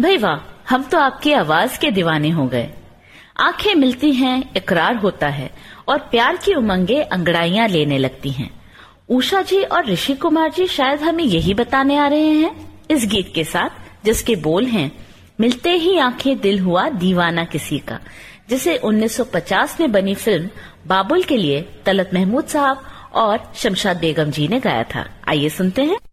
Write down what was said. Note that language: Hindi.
भाई वाह, हम तो आपकी आवाज के दीवाने हो गए। आंखें मिलती हैं, इकरार होता है और प्यार की उमंगें अंगड़ाइयां लेने लगती हैं। उषा जी और ऋषि कुमार जी शायद हमें यही बताने आ रहे हैं इस गीत के साथ, जिसके बोल हैं, मिलते ही आंखें दिल हुआ दीवाना किसी का, जिसे 1950 में बनी फिल्म बाबुल के लिए तलत महमूद साहब और शमशाद बेगम जी ने गाया था। आइए सुनते हैं।